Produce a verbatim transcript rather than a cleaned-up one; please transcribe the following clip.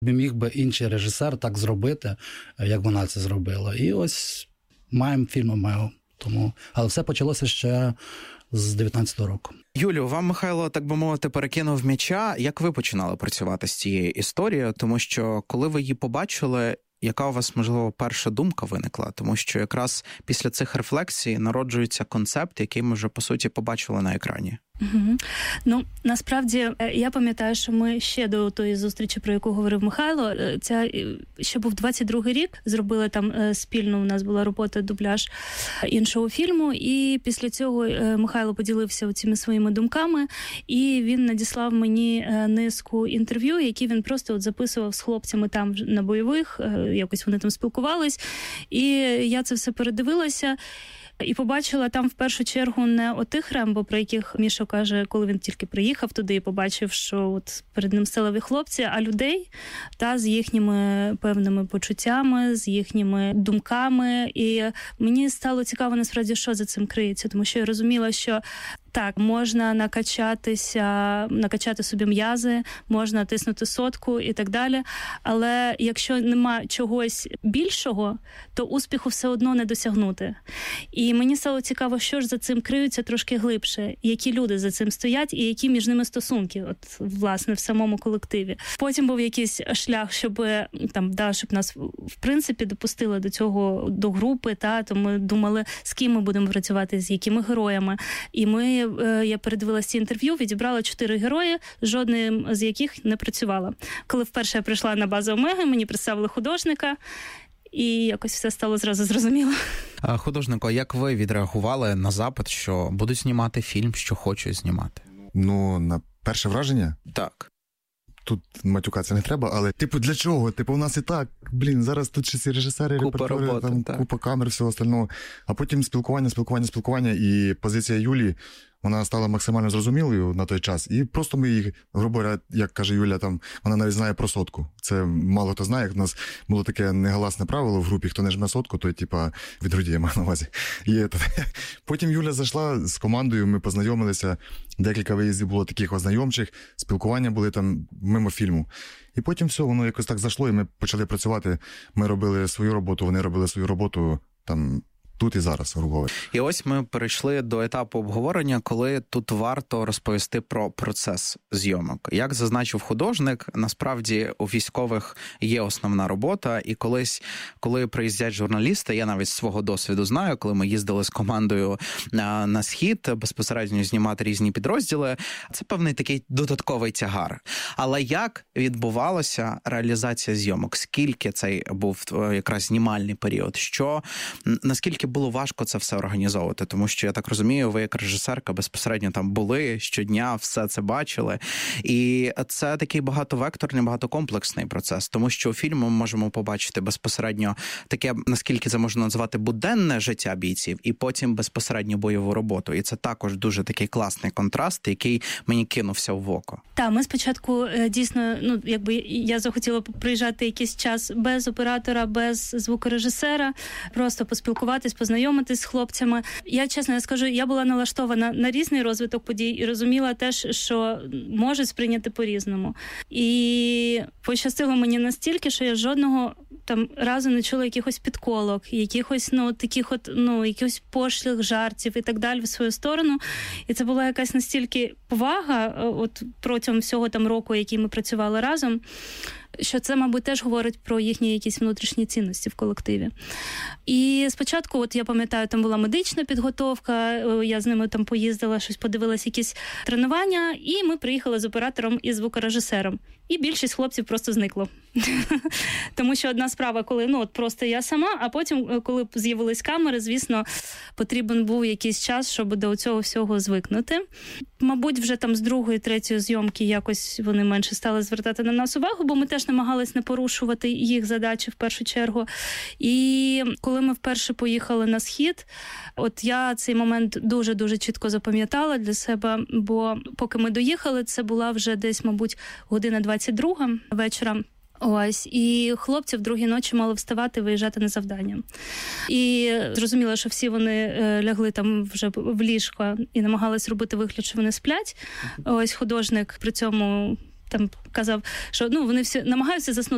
Міг би інший режисер так зробити, як вона це зробила. І ось маємо фільм «Омео». Тому, але все почалося ще з дев'ятнадцятого року. Юлю, вам Михайло, так би мовити, перекинув м'яча. Як ви починали працювати з цією історією? Тому що, коли ви її побачили, яка у вас, можливо, перша думка виникла? Тому що якраз після цих рефлексій народжується концепт, який ми вже, по суті, побачили на екрані. Угу. Ну, насправді, я пам'ятаю, що ми ще до тої зустрічі, про яку говорив Михайло, це ще був двадцять другий рік, зробили там спільну, у нас була робота, дубляж іншого фільму, і після цього Михайло поділився цими своїми думками, і він надіслав мені низку інтерв'ю, які він просто от записував з хлопцями там на бойових, якось вони там спілкувались, і я це все передивилася, і побачила там в першу чергу не отих Рембо, про яких Міша каже, коли він тільки приїхав туди і побачив, що от перед ним сталеві хлопці, а людей та з їхніми певними почуттями, з їхніми думками. І мені стало цікаво, насправді, що за цим криється, тому що я розуміла, що так, можна накачатися, накачати собі м'язи, можна тиснути сотку і так далі, але якщо нема чогось більшого, то успіху все одно не досягнути. І мені стало цікаво, що ж за цим криються трошки глибше, які люди за цим стоять і які між ними стосунки, от, власне, в самому колективі. Потім був якийсь шлях, щоб, там, да, щоб нас, в принципі, допустили до цього, до групи, та, то ми думали, з ким ми будемо працювати, з якими героями. І ми я передивилася ці інтерв'ю, відібрала чотири герої, жодним з яких не працювала. Коли вперше я прийшла на базу Омеги, мені представили художника, і якось все стало зразу зрозуміло. А, художнику, як ви відреагували на запит, що будуть знімати фільм, що хочуть знімати? Ну, на перше враження? Так. Тут матюкатися не треба, але, типу, для чого? Типу, у нас і так, блін, зараз тут ще ці режисери, купа репертури, роботи, там, так. купа камер, всього остального. А потім спілкування, спілкування, спілкування, і позиція Юлії, вона стала максимально зрозумілою на той час. І просто ми їх, грубо говоря, як каже Юля, там, вона навіть знає про сотку. Це мало хто знає, як у нас було таке негласне правило в групі, хто не жме сотку, той, типа, від груді, я маю на увазі. І потім Юля зайшла з командою, ми познайомилися, декілька виїздів було таких ознайомчих, спілкування були там мимо фільму. І потім все, воно якось так зайшло, і ми почали працювати. Ми робили свою роботу, вони робили свою роботу, там, тут і зараз, грубо говоря. І ось ми перейшли до етапу обговорення, коли тут варто розповісти про процес зйомок. Як зазначив художник, насправді у військових є основна робота, і колись, коли приїздять журналісти, я навіть з свого досвіду знаю, коли ми їздили з командою на, на Схід, безпосередньо знімати різні підрозділи, це певний такий додатковий тягар. Але як відбувалася реалізація зйомок? Скільки цей був якраз знімальний період? Що, наскільки було важко це все організовувати, тому що, я так розумію, ви як режисерка безпосередньо там були щодня, все це бачили. І це такий багатовекторний, багатокомплексний процес, тому що у фільмі ми можемо побачити безпосередньо таке, наскільки це можна назвати, буденне життя бійців, і потім безпосередньо бойову роботу. І це також дуже такий класний контраст, який мені кинувся в око. Так, ми спочатку дійсно, ну, якби я захотіла приїжджати якийсь час без оператора, без звукорежисера, просто поспілкуватись, познайомитись з хлопцями. Я, чесно я скажу, я була налаштована на різний розвиток подій і розуміла теж, що можуть сприйняти по-різному. І пощастило мені настільки, що я жодного там разу не чула якихось підколок, якихось, ну, таких от, ну, якихось пошлих жартів і так далі в свою сторону. І це була якась настільки повага от протягом всього там року, який ми працювали разом, що це, мабуть, теж говорить про їхні якісь внутрішні цінності в колективі. І спочатку, от я пам'ятаю, там була медична підготовка, я з ними там поїздила, щось подивилась, якісь тренування, і ми приїхали з оператором і звукорежисером. І більшість хлопців просто зникло. Тому що одна справа, коли, ну, от просто я сама, а потім, коли з'явились камери, звісно, потрібен був якийсь час, щоб до цього всього звикнути. Мабуть, вже там з другої, третьої зйомки якось вони менше стали звертати на нас увагу, бо ми теж намагались не порушувати їх задачі в першу чергу. І коли ми вперше поїхали на Схід, от я цей момент дуже-дуже чітко запам'ятала для себе, бо поки ми доїхали, це була вже десь, мабуть, година двадцять друга вечора. Ось, і хлопці в другій ночі мали вставати, виїжджати на завдання. І зрозуміло, що всі вони лягли там вже в ліжко і намагались робити вигляд, що вони сплять. Ось художник при цьому там казав, що, ну, вони всі намагаються заснути